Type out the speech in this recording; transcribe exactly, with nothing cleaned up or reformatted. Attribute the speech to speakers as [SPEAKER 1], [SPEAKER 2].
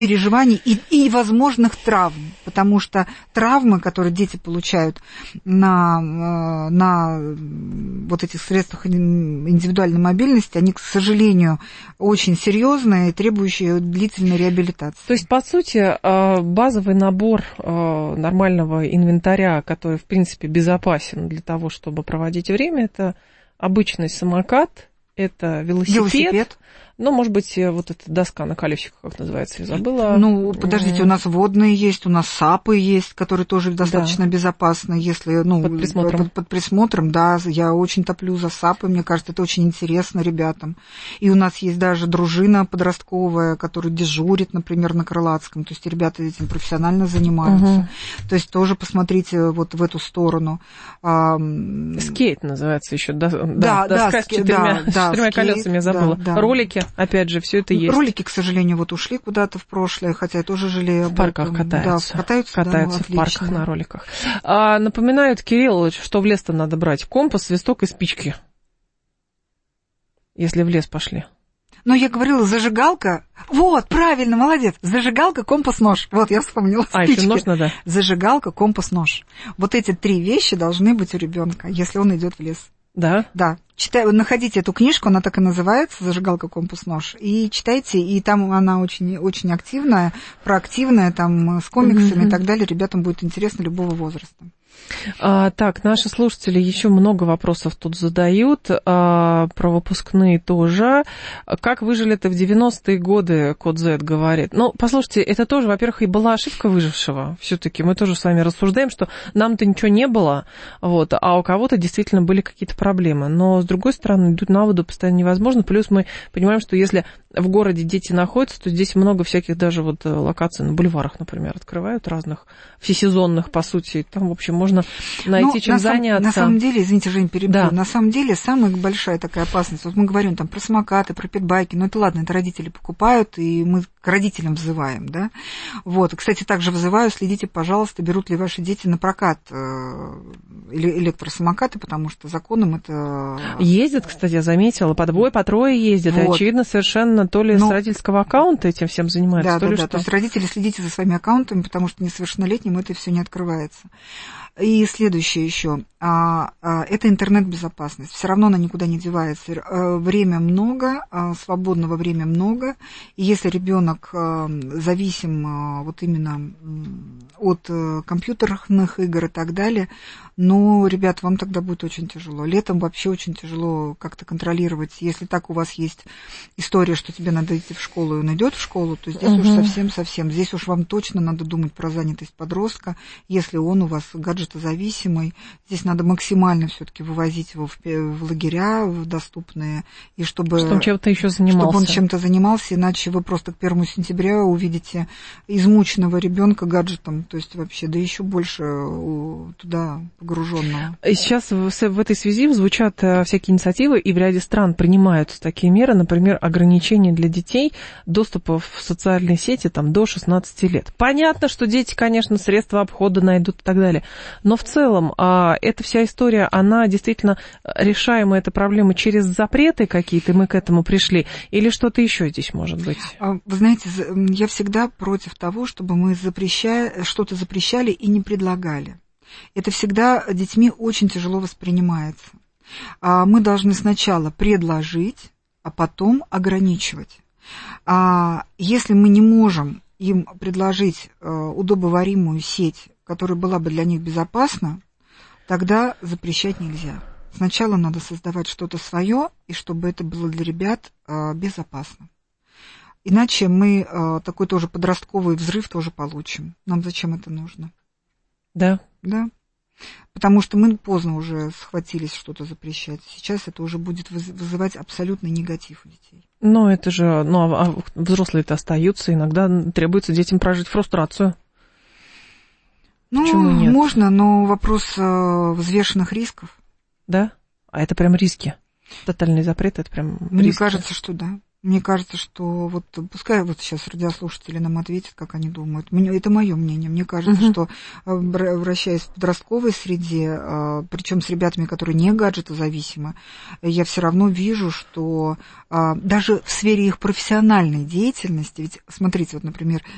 [SPEAKER 1] переживаний и, и возможных травм, потому что травмы, которые дети получают на, на вот этих средствах индивидуальной мобильности, они, к сожалению, очень серьезные и требующие длительной реабилитации.
[SPEAKER 2] То есть, по сути, базовый набор нормального инвентаря, который, в принципе, безопасен для того, чтобы проводить время, это обычный самокат, это велосипед. велосипед. Ну, может быть, вот эта доска на колесиках, как называется, я забыла.
[SPEAKER 1] Ну, подождите, у нас водные есть, у нас сапы есть, которые тоже достаточно да. безопасны, если, ну,
[SPEAKER 2] под присмотром.
[SPEAKER 1] Под, под присмотром, да, я очень топлю за сапы, мне кажется, это очень интересно ребятам. И у нас есть даже дружина подростковая, которая дежурит, например, на Крылатском, то есть ребята этим профессионально занимаются. Угу. То есть тоже посмотрите вот в эту сторону.
[SPEAKER 2] Скейт называется еще, да,
[SPEAKER 1] да,
[SPEAKER 2] доска
[SPEAKER 1] да,
[SPEAKER 2] с четырьмя,
[SPEAKER 1] да,
[SPEAKER 2] с четырьмя
[SPEAKER 1] скейт,
[SPEAKER 2] колесами, я забыла.
[SPEAKER 1] Да, да.
[SPEAKER 2] Ролики, опять же, все это есть.
[SPEAKER 1] Ролики, к сожалению, вот ушли куда-то в прошлое, хотя я тоже жалею.
[SPEAKER 2] В парках катаются.
[SPEAKER 1] Да, катаются,
[SPEAKER 2] катаются
[SPEAKER 1] да,
[SPEAKER 2] в парках на роликах. А, напоминают, Кирилл, что в лес-то надо брать компас, свисток и спички, если в лес пошли.
[SPEAKER 1] Ну, я говорила, зажигалка. Вот, правильно, молодец. Зажигалка, компас, нож. Вот, я вспомнила.
[SPEAKER 2] А,
[SPEAKER 1] спички.
[SPEAKER 2] еще нож надо.
[SPEAKER 1] Зажигалка, компас, нож. Вот эти три вещи должны быть у ребенка, если он идет в лес.
[SPEAKER 2] Да?
[SPEAKER 1] Да. Читаю, находите эту книжку, она так и называется, «Зажигалка, компас, нож», и читайте, и там она очень, очень активная, проактивная, там, с комиксами mm-hmm. и так далее. Ребятам будет интересно любого возраста.
[SPEAKER 2] А, так, наши слушатели еще много вопросов тут задают, а, про выпускные тоже. Как выжили-то в девяностые годы, Код Z говорит. Ну, послушайте, это тоже, во-первых, и была ошибка выжившего. Все-таки мы тоже с вами рассуждаем, что нам-то ничего не было, вот, а у кого-то действительно были какие-то проблемы. Но, с другой стороны, идут на воду постоянно невозможно. Плюс мы понимаем, что если в городе дети находятся, то здесь много всяких даже вот локаций на бульварах, например, открывают разных, всесезонных, по сути. Там, в общем, можно найти, ну, чем
[SPEAKER 1] на
[SPEAKER 2] заняться.
[SPEAKER 1] На самом деле, извините, Жень, перебью,
[SPEAKER 2] да.
[SPEAKER 1] на самом деле самая большая такая опасность, вот мы говорим там про самокаты, про питбайки, ну это ладно, это родители покупают, и мы к родителям взываем, да. Вот, кстати, также взываю, следите, пожалуйста, берут ли ваши дети на прокат электросамокаты, потому что законом это...
[SPEAKER 2] Ездят, кстати, я заметила, по двое, по трое ездят, вот. И, очевидно, совершенно то ли Но... с родительского аккаунта этим всем занимаются,
[SPEAKER 1] да,
[SPEAKER 2] то
[SPEAKER 1] да,
[SPEAKER 2] ли
[SPEAKER 1] да,
[SPEAKER 2] что.
[SPEAKER 1] То есть родители, следите за своими аккаунтами, потому что несовершеннолетним это все не открывается. И следующее еще, это интернет-безопасность. Все равно она никуда не девается. Время много, свободного времени много. И если ребенок зависим вот именно от компьютерных игр и так далее, ну, ребят, вам тогда будет очень тяжело. Летом вообще очень тяжело как-то контролировать. Если так у вас есть история, что тебе надо идти в школу, и он идет в школу, то здесь угу. уж совсем-совсем. Здесь уж вам точно надо думать про занятость подростка, если он у вас гаджетозависимый. Здесь надо максимально все-таки вывозить его в, в лагеря, в доступные, и чтобы,
[SPEAKER 2] чтобы он чем-то еще занимался.
[SPEAKER 1] Чтобы он чем-то занимался, иначе вы просто к первому сентября увидите измученного ребенка гаджетом, то есть вообще, да еще больше туда погруженного.
[SPEAKER 2] Сейчас в, в этой связи звучат всякие инициативы, и в ряде стран принимаются такие меры, например, ограничения для детей доступа в социальные сети там, до шестнадцати лет. Понятно, что дети, конечно, средства обхода найдут и так далее, но в целом а, эта вся история, она действительно решаема, эта проблема через запреты какие-то, мы к этому пришли, или что-то еще здесь может быть?
[SPEAKER 1] Вы знаете, я всегда против того, чтобы мы запрещали, что-то запрещали и не предлагали. Это всегда детьми очень тяжело воспринимается. Мы должны сначала предложить, а потом ограничивать. Если мы не можем им предложить удобоваримую сеть, которая была бы для них безопасна, тогда запрещать нельзя. Сначала надо создавать что-то свое, и чтобы это было для ребят безопасно. Иначе мы такой тоже подростковый взрыв тоже получим. Нам зачем это нужно?
[SPEAKER 2] Да.
[SPEAKER 1] Да. Потому что мы поздно уже схватились что-то запрещать. Сейчас это уже будет вызывать абсолютный негатив у детей.
[SPEAKER 2] Ну, это же, ну, а взрослые-то остаются, иногда требуется детям прожить фрустрацию.
[SPEAKER 1] Ну,
[SPEAKER 2] почему нет?
[SPEAKER 1] Можно, но вопрос взвешенных рисков.
[SPEAKER 2] Да? А это прям риски? Тотальный запрет, это прям
[SPEAKER 1] Мне
[SPEAKER 2] риски?
[SPEAKER 1] кажется, что да. Мне кажется, что вот пускай вот сейчас радиослушатели нам ответят, как они думают. Мне, это мое мнение. Мне кажется, uh-huh. что вращаясь в подростковой среде, причем с ребятами, которые не гаджетозависимы, я все равно вижу, что даже в сфере их профессиональной деятельности, ведь смотрите, вот, например,